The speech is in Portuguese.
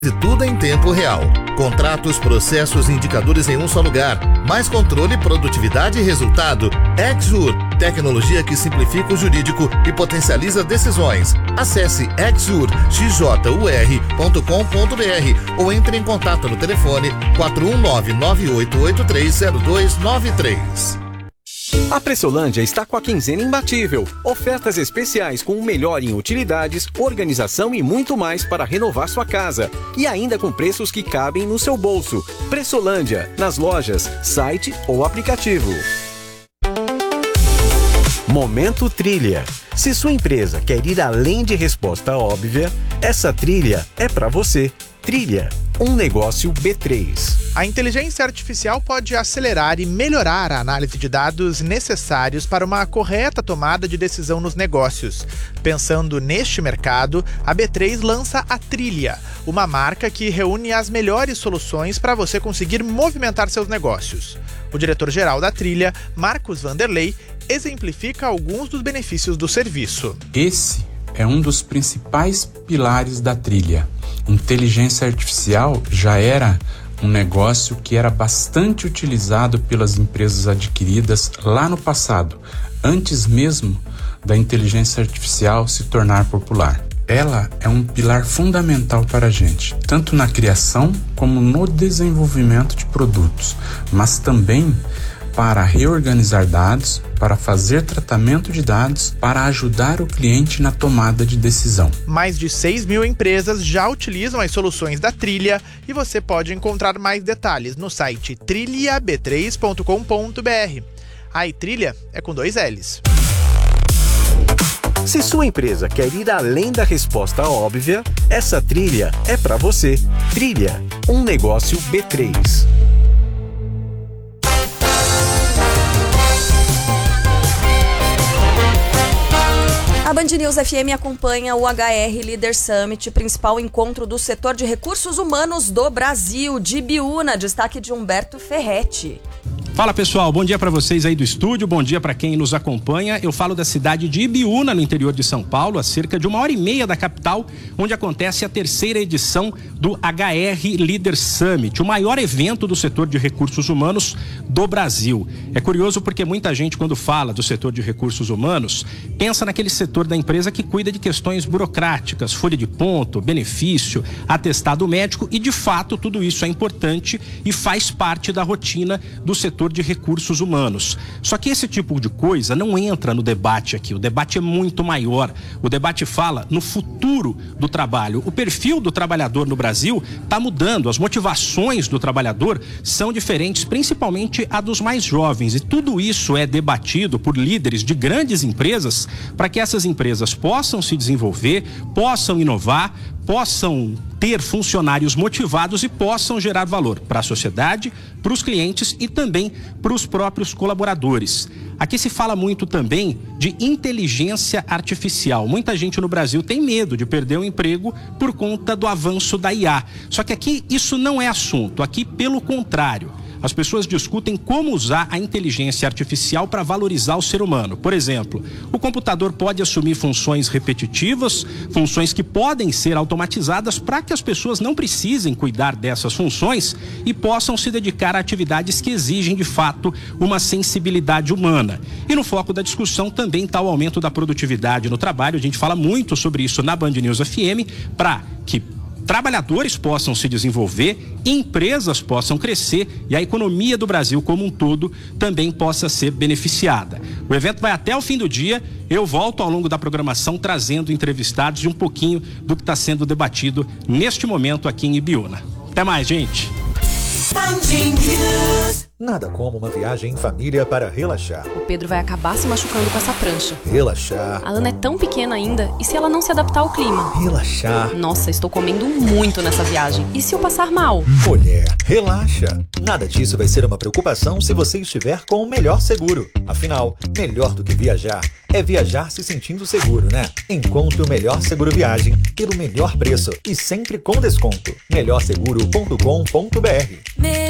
E tudo em tempo real. Contratos, processos e indicadores em um só lugar. Mais controle, produtividade e resultado. Exur, tecnologia que simplifica o jurídico e potencializa decisões. Acesse exur.com.br ou entre em contato no telefone 419-9883-0293. A Pressolândia está com a quinzena imbatível. Ofertas especiais com o melhor em utilidades, organização e muito mais para renovar sua casa. E ainda com preços que cabem no seu bolso. Pressolândia, nas lojas, site ou aplicativo. Momento Trilha. Se sua empresa quer ir além de resposta óbvia, essa trilha é para você. Trilha, um negócio B3. A inteligência artificial pode acelerar e melhorar a análise de dados necessários para uma correta tomada de decisão nos negócios. Pensando neste mercado, a B3 lança a Trilha, uma marca que reúne as melhores soluções para você conseguir movimentar seus negócios. O diretor-geral da Trilha, Marcos Vanderlei, exemplifica alguns dos benefícios do serviço. Esse é um dos principais pilares da Trilha. Inteligência artificial já era um negócio que era bastante utilizado pelas empresas adquiridas lá no passado, antes mesmo da inteligência artificial se tornar popular. Ela é um pilar fundamental para a gente, tanto na criação como no desenvolvimento de produtos, mas também para reorganizar dados, para fazer tratamento de dados, para ajudar o cliente na tomada de decisão. Mais de 6.000 empresas já utilizam as soluções da Trilha e você pode encontrar mais detalhes no site trilhab3.com.br. A Trilha é com 2 L's. Se sua empresa quer ir além da resposta óbvia, essa trilha é para você. Trilha, um negócio B3. A Band News FM acompanha o HR Leader Summit, principal encontro do setor de recursos humanos do Brasil, de Ibiúna. Destaque de Humberto Ferretti. Fala pessoal, bom dia para vocês aí do estúdio, bom dia para quem nos acompanha. Eu falo da cidade de Ibiúna, no interior de São Paulo, a cerca de 1h30 da capital, onde acontece a 3ª edição do HR Leader Summit, o maior evento do setor de recursos humanos do Brasil. É curioso porque muita gente, quando fala do setor de recursos humanos, pensa naquele setor da empresa que cuida de questões burocráticas, folha de ponto, benefício, atestado médico, e de fato tudo isso é importante e faz parte da rotina do setor de recursos humanos. Só que esse tipo de coisa não entra no debate aqui. O debate é muito maior. O debate fala no futuro do trabalho. O perfil do trabalhador no Brasil está mudando. As motivações do trabalhador são diferentes, principalmente a dos mais jovens. E tudo isso é debatido por líderes de grandes empresas para que essas empresas possam se desenvolver, possam inovar, possam ter funcionários motivados e possam gerar valor para a sociedade, para os clientes e também para os próprios colaboradores. Aqui se fala muito também de inteligência artificial. Muita gente no Brasil tem medo de perder o emprego por conta do avanço da IA. Só que aqui isso não é assunto. Aqui, pelo contrário, as pessoas discutem como usar a inteligência artificial para valorizar o ser humano. Por exemplo, o computador pode assumir funções repetitivas, funções que podem ser automatizadas para que as pessoas não precisem cuidar dessas funções e possam se dedicar a atividades que exigem, de fato, uma sensibilidade humana. E no foco da discussão também está o aumento da produtividade no trabalho. A gente fala muito sobre isso na Band News FM, para que trabalhadores possam se desenvolver, empresas possam crescer e a economia do Brasil como um todo também possa ser beneficiada. O evento vai até o fim do dia. Eu volto ao longo da programação trazendo entrevistados e um pouquinho do que está sendo debatido neste momento aqui em Ibiúna. Até mais, gente! Nada como uma viagem em família para relaxar. O Pedro vai acabar se machucando com essa prancha. Relaxar. A Ana é tão pequena ainda, e se ela não se adaptar ao clima? Relaxar. Nossa, estou comendo muito nessa viagem. E se eu passar mal? Mulher, relaxa. Nada disso vai ser uma preocupação se você estiver com o melhor seguro. Afinal, melhor do que viajar é viajar se sentindo seguro, né? Encontre o melhor seguro viagem pelo melhor preço e sempre com desconto. melhorseguro.com.br.